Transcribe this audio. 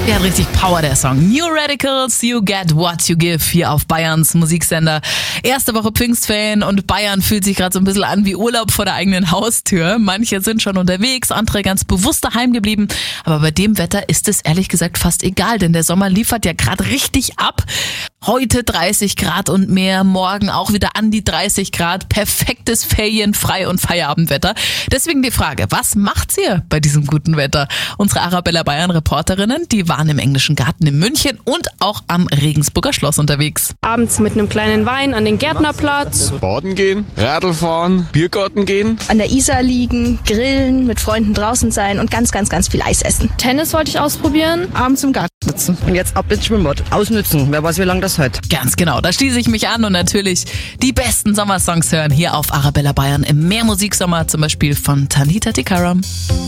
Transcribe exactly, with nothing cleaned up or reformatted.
Der hat richtig Power, der Song. New Radicals, You Get What You Give, hier auf Bayerns Musiksender. Erste Woche Pfingstferien und Bayern fühlt sich gerade so ein bisschen an wie Urlaub vor der eigenen Haustür. Manche sind schon unterwegs, andere ganz bewusst daheim geblieben. Aber bei dem Wetter ist es ehrlich gesagt fast egal, denn der Sommer liefert ja gerade richtig ab. Heute dreißig Grad und mehr, morgen auch wieder an die dreißig Grad. Perfektes Ferienfrei- und Feierabendwetter. Deswegen die Frage, was macht's ihr bei diesem guten Wetter? Unsere Arabella Bayern Reporterinnen, die waren im Englischen Garten in München und auch am Regensburger Schloss unterwegs. Abends mit einem kleinen Wein an den Gärtnerplatz. Baden gehen, Radl fahren, Biergarten gehen. An der Isar liegen, grillen, mit Freunden draußen sein und ganz, ganz, ganz viel Eis essen. Tennis wollte ich ausprobieren. Abends im Garten sitzen und jetzt ab ins Schwimmbad. Ausnützen, wer weiß, wie lange das hält. Ganz genau, da schließe ich mich an und natürlich die besten Sommersongs hören hier auf Arabella Bayern im Mehrmusiksommer, zum Beispiel von Tanita Tikaram.